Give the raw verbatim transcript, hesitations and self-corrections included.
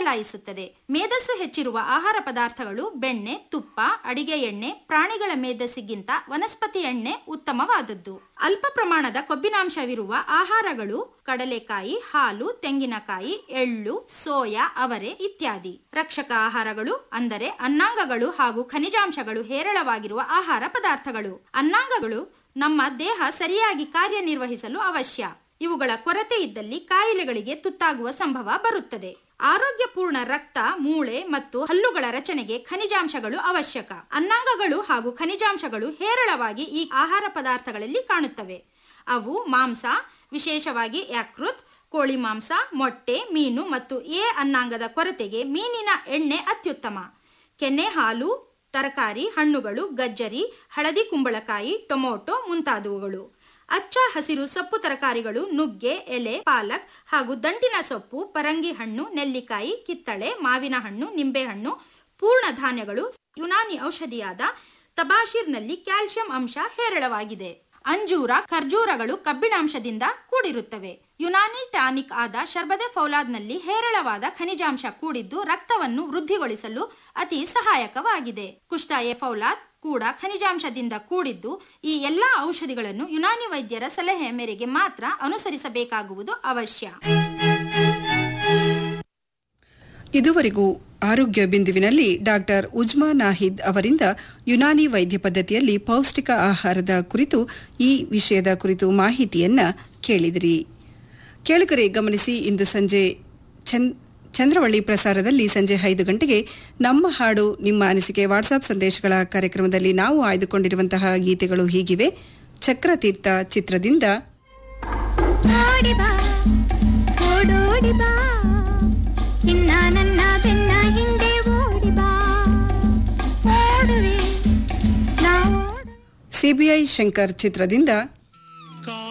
ಬದಲಾಯಿಸುತ್ತದೆ. ಮೇದಸ್ಸು ಹೆಚ್ಚಿರುವ ಆಹಾರ ಪದಾರ್ಥಗಳು ಬೆಣ್ಣೆ, ತುಪ್ಪ, ಅಡಿಗೆ ಎಣ್ಣೆ, ಪ್ರಾಣಿಗಳ ಮೇದಸ್ಸಿಗಿಂತ ವನಸ್ಪತಿ ಎಣ್ಣೆ ಉತ್ತಮವಾದದ್ದು. ಅಲ್ಪ ಪ್ರಮಾಣದ ಕೊಬ್ಬಿನಾಂಶವಿರುವ ಆಹಾರಗಳು ಕಡಲೆಕಾಯಿ, ಹಾಲು, ತೆಂಗಿನಕಾಯಿ, ಎಳ್ಳು, ಸೋಯಾ, ಅವರೆ ಇತ್ಯಾದಿ. ರಕ್ಷಕ ಆಹಾರಗಳು ಅಂದರೆ ಅನ್ನಾಂಗಗಳು ಹಾಗೂ ಖನಿಜಾಂಶಗಳು ಹೇರಳವಾಗಿರುವ ಆಹಾರ ಪದಾರ್ಥಗಳು. ಅನ್ನಾಂಗಗಳು ನಮ್ಮ ದೇಹ ಸರಿಯಾಗಿ ಕಾರ್ಯನಿರ್ವಹಿಸಲು ಅವಶ್ಯ. ಇವುಗಳ ಕೊರತೆ ಇದ್ದಲ್ಲಿ ಕಾಯಿಲೆಗಳಿಗೆ ತುತ್ತಾಗುವ ಸಂಭವ ಬರುತ್ತದೆ. ಆರೋಗ್ಯಪೂರ್ಣ ರಕ್ತ, ಮೂಳೆ ಮತ್ತು ಹಲ್ಲುಗಳ ರಚನೆಗೆ ಖನಿಜಾಂಶಗಳು ಅವಶ್ಯಕ. ಅನ್ನಾಂಗಗಳು ಹಾಗೂ ಖನಿಜಾಂಶಗಳು ಹೇರಳವಾಗಿ ಈ ಆಹಾರ ಪದಾರ್ಥಗಳಲ್ಲಿ ಕಾಣುತ್ತವೆ. ಅವು ಮಾಂಸ, ವಿಶೇಷವಾಗಿ ಯಕೃತ್, ಕೋಳಿ ಮಾಂಸ, ಮೊಟ್ಟೆ, ಮೀನು ಮತ್ತು ಎ ಅನ್ನಾಂಗದ ಕೊರತೆಗೆ ಮೀನಿನ ಎಣ್ಣೆ ಅತ್ಯುತ್ತಮ. ಕೆನೆ ಹಾಲು, ತರಕಾರಿ, ಹಣ್ಣುಗಳು, ಗಜ್ಜರಿ, ಹಳದಿ ಕುಂಬಳಕಾಯಿ, ಟೊಮೊಟೊ ಮುಂತಾದವುಗಳು. ಅಚ್ಚ ಹಸಿರು ಸೊಪ್ಪು ತರಕಾರಿಗಳು, ನುಗ್ಗೆ, ಎಲೆ, ಪಾಲಕ್ ಹಾಗೂ ದಂಟಿನ ಸೊಪ್ಪು, ಪರಂಗಿ ಹಣ್ಣು, ನೆಲ್ಲಿಕಾಯಿ, ಕಿತ್ತಳೆ, ಮಾವಿನ ಹಣ್ಣು, ನಿಂಬೆಹಣ್ಣು, ಪೂರ್ಣ ಧಾನ್ಯಗಳು. ಯುನಾನಿ ಔಷಧಿಯಾದ ತಬಾಶಿರ್ನಲ್ಲಿ ಕ್ಯಾಲ್ಸಿಯಂ ಅಂಶ ಹೇರಳವಾಗಿದೆ. ಅಂಜೂರ, ಖರ್ಜೂರಗಳು ಕಬ್ಬಿಣಾಂಶದಿಂದ ಕೂಡಿರುತ್ತವೆ. ಯುನಾನಿ ಟಾನಿಕ್ ಆದ ಶರ್ಬದೆ ಫೌಲಾದ್ನಲ್ಲಿ ಹೇರಳವಾದ ಖನಿಜಾಂಶ ಕೂಡಿದ್ದು ರಕ್ತವನ್ನು ವೃದ್ಧಿಗೊಳಿಸಲು ಅತಿ ಸಹಾಯಕವಾಗಿದೆ. ಕುಷ್ಟ ಎ ಫೌಲಾದ್ ಕೂಡ ಖನಿಜಾಂಶದಿಂದ ಕೂಡಿದ್ದು ಈ ಎಲ್ಲಾ ಔಷಧಿಗಳನ್ನು ಯುನಾನಿ ವೈದ್ಯರ ಸಲಹೆ ಮೇರೆಗೆ ಮಾತ್ರ ಅನುಸರಿಸಬೇಕಾಗುವುದು ಅವಶ್ಯ. ಇದುವರೆಗೂ ಆರೋಗ್ಯ ಬಿಂದುವಿನಲ್ಲಿ ಡಾಕ್ಟರ್ ಉಜ್ಮಾ ನಾಹಿದ್ ಅವರಿಂದ ಯುನಾನಿ ವೈದ್ಯ ಪದ್ಧತಿಯಲ್ಲಿ ಪೌಷ್ಟಿಕ ಆಹಾರದ ಕುರಿತು ಈ ವಿಷಯದ ಕುರಿತು ಮಾಹಿತಿಯನ್ನ ಕೇಳಿದಿರಿ. ಕೇಳುಗರೆ ಗಮನಿಸಿ, ಇಂದು ಸಂಜೆ ಚಂದ್ರವಳ್ಳಿ ಪ್ರಸಾರದಲ್ಲಿ ಸಂಜೆ ಐದು ಗಂಟೆಗೆ ನಮ್ಮ ಹಾಡು ನಿಮ್ಮ ಅನಿಸಿಕೆ ವಾಟ್ಸಾಪ್ ಸಂದೇಶಗಳ ಕಾರ್ಯಕ್ರಮದಲ್ಲಿ ನಾವು ಆಯ್ದುಕೊಂಡಿರುವಂತಹ ಗೀತೆಗಳು ಹೀಗಿವೆ. ಚಕ್ರತೀರ್ಥ ಚಿತ್ರದಿಂದ ಸಿಬಿಐ ಶಂಕರ್ ಚಿತ್ರದಿಂದ